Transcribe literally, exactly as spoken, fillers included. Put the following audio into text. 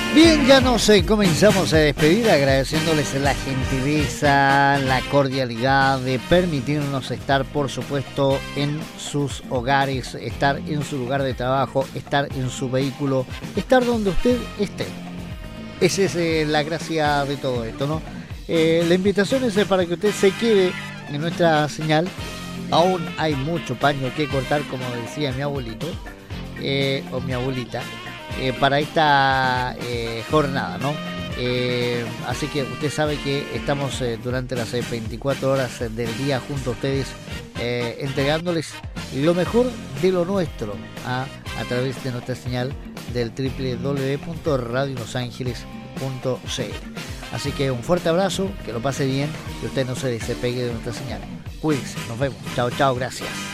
Bien, ya nos eh, comenzamos a despedir agradeciéndoles la gentileza, la cordialidad de permitirnos estar, por supuesto, en sus hogares, estar en su lugar de trabajo, estar en su vehículo, estar donde usted esté. Esa es eh, la gracia de todo esto, ¿no? Eh, la invitación es eh, para que usted se quede en nuestra señal. Aún hay mucho paño que cortar, como decía mi abuelito eh, o mi abuelita. Eh, para esta eh, jornada, ¿no? Eh, así que usted sabe que estamos eh, durante las eh, veinticuatro horas del día junto a ustedes, eh, entregándoles lo mejor de lo nuestro ¿ah? a través de nuestra señal del doble u doble u doble u punto radio los ángeles punto c l. Así que un fuerte abrazo, que lo pase bien y usted no se despegue de nuestra señal. Cuídense, nos vemos. Chao, chao, gracias.